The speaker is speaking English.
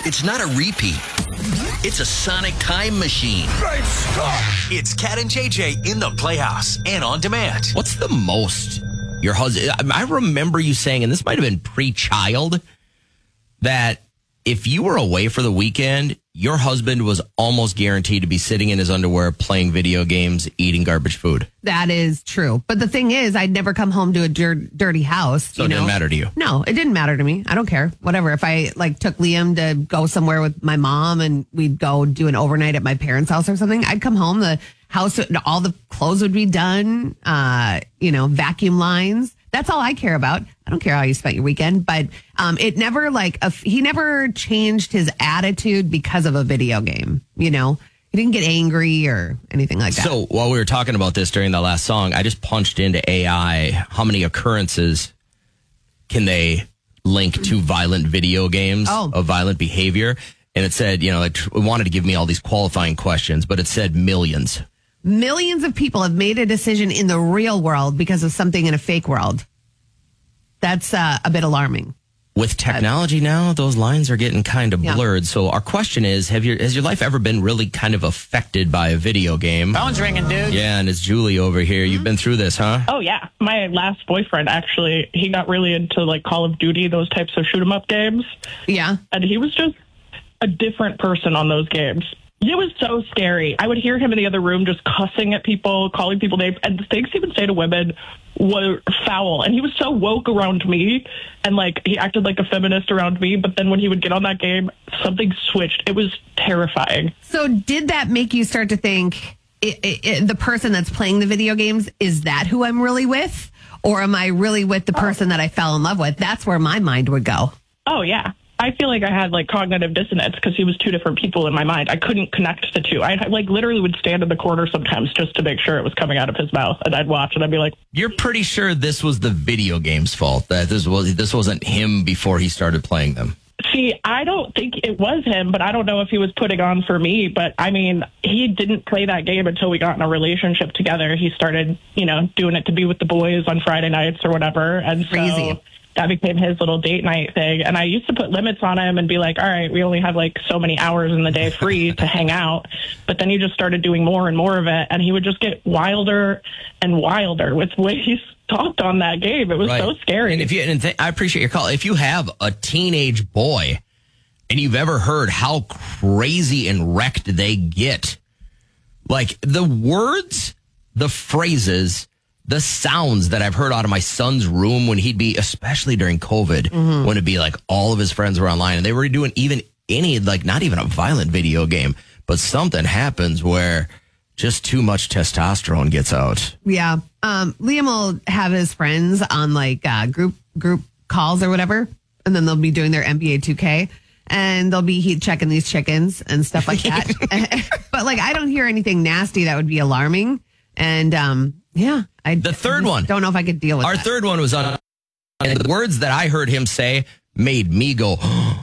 It's not a repeat. It's a sonic time machine. Great Scott! It's Cat and JJ in the Playhouse and on demand. What's the most your husband... I remember you saying, and this might have been pre-child, that if you were away for the weekend, your husband was almost guaranteed to be sitting in his underwear, playing video games, eating garbage food. That is true. But the thing is, I'd never come home to a dirty house. So it didn't matter to you? No, it didn't matter to me. I don't care. Whatever. If I took Liam to go somewhere with my mom and we'd go do an overnight at my parents' house or something, I'd come home, the house, all the clothes would be done, vacuum lines. That's all I care about. I don't care how you spent your weekend, but it never he never changed his attitude because of a video game. He didn't get angry or anything like that. So while we were talking about this during the last song, I just punched into AI how many occurrences can they link to violent video games of violent behavior. And it said, it wanted to give me all these qualifying questions, but it said millions. Millions of people have made a decision in the real world because of something in a fake world. That's a bit alarming. With technology now, those lines are getting kind of blurred. So our question is, has your life ever been really kind of affected by a video game? Phone's ringing, dude. Yeah, and it's Julie over here. You've been through this, huh? Oh, yeah. My last boyfriend, actually, he got really into Call of Duty, those types of shoot-'em-up games. Yeah. And he was just a different person on those games. It was so scary. I would hear him in the other room just cussing at people, calling people names, and the things he would say to women were foul. And he was so woke around me, and he acted like a feminist around me. But then when he would get on that game, something switched. It was terrifying. So did that make you start to think, the person that's playing the video games, is that who I'm really with? Or am I really with the person that I fell in love with? That's where my mind would go. Oh, yeah. I feel like I had cognitive dissonance because he was two different people in my mind. I couldn't connect the two. I literally would stand in the corner sometimes just to make sure it was coming out of his mouth, and I'd watch and I'd be like, "You're pretty sure this was the video game's fault, that this wasn't him before he started playing them." See, I don't think it was him, but I don't know if he was putting on for me. But I mean, he didn't play that game until we got in a relationship together. He started, doing it to be with the boys on Friday nights or whatever, and crazy. So that became his little date night thing. And I used to put limits on him and be like, all right, we only have so many hours in the day free to hang out. But then he just started doing more and more of it. And he would just get wilder and wilder with the way he talked on that game. It was so scary. And I appreciate your call. If you have a teenage boy and you've ever heard how crazy and wrecked they get, the words, the phrases, the sounds that I've heard out of my son's room when he'd be, especially during COVID, when it'd be all of his friends were online and they were doing even any, not even a violent video game, but something happens where just too much testosterone gets out. Yeah. Liam will have his friends on group calls or whatever, and then they'll be doing their NBA 2K. And they'll be checking these chickens and stuff like that. But I don't hear anything nasty that would be alarming. And the third one. Don't know if I could deal with Our that. third one was on, and the words that I heard him say made me go,